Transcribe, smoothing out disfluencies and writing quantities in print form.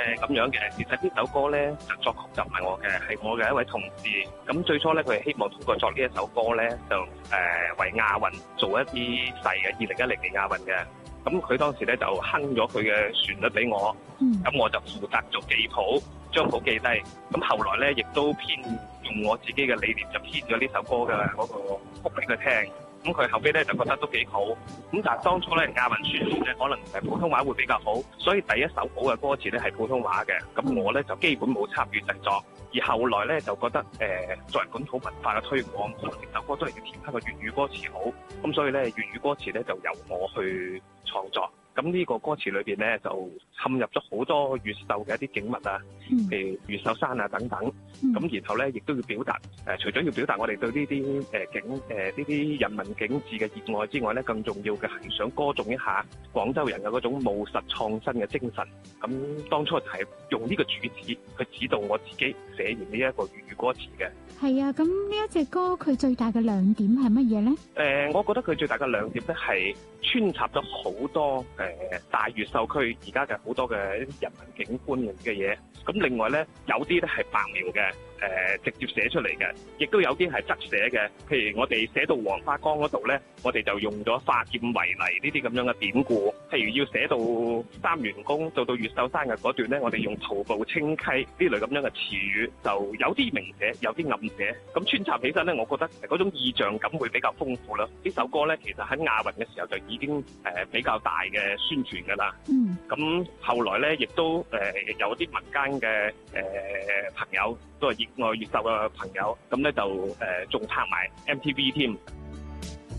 咁樣嘅。其實呢首歌咧就作曲就唔係我嘅，係我嘅一位同事。咁最初咧佢係希望通過作呢一首歌咧，就為亞運做一啲細嘅2010年亞運嘅。咁佢當時咧就哼咗佢嘅旋律俾我，咁我就負責做記譜，將譜記低。咁後來咧亦都用我自己嘅理念就編咗呢首歌嘅嗰個曲俾佢聽。咁佢後尾咧就覺得都幾好。咁但係當初咧亞運宣傳咧可能係普通話會比較好，所以第一首好嘅歌詞咧係普通話嘅。咁我咧就基本冇參與製作。而後來咧就覺得作為本土文化嘅推廣，可能呢首歌都係要填翻個粵語歌詞好。咁所以咧粵語歌詞咧就由我去創作。咁呢個歌詞裏邊咧就嵌入咗好多越秀嘅一啲景物啊，譬如越秀山啊等等。咁然後咧亦都要表達除咗要表達我哋對呢啲呢啲人文景緻嘅熱愛之外咧，更重要嘅係想歌頌一下廣州人嘅嗰種務實創新嘅精神。咁當初就係用呢個主旨去指導我自己寫完呢一個粵語歌詞嘅。 係啊，咁呢一隻歌佢最大嘅亮點係乜嘢咧？ 我覺得佢最大嘅亮點咧係穿插咗好多大越秀區而家嘅好多嘅人文景觀嘅嘢。咁另外咧有啲咧係白描嘅，直接寫出嚟嘅，亦都有啲係側寫嘅。譬如我哋寫到黃花崗嗰度咧，我哋就用咗化劍為泥呢啲咁樣嘅典故。譬如要寫到三元宮到越秀山嘅嗰段咧，我哋用徒步清溪呢類咁樣嘅詞語，就有啲明寫，有啲暗寫。咁穿插起身咧，我覺得嗰種意象感會比較豐富啦。呢首歌咧，其實喺亞運嘅時候就已經比較大嘅宣傳㗎啦。咁後來咧，亦都有啲民間嘅朋友都係熱愛越秀嘅朋友，咁咧就仲拍埋 MTV 添。